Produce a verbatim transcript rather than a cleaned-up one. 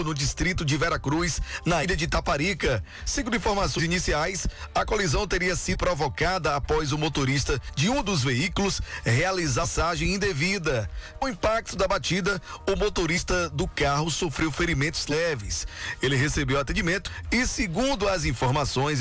no distrito de Veracruz, na ilha de Taparica. Segundo informações iniciais, a colisão teria sido provocada após o motorista de um dos veículos realizar passagem indevida. Com o impacto da batida, o motorista do carro sofreu ferimentos leves. Ele recebeu atendimento e, segundo as informações,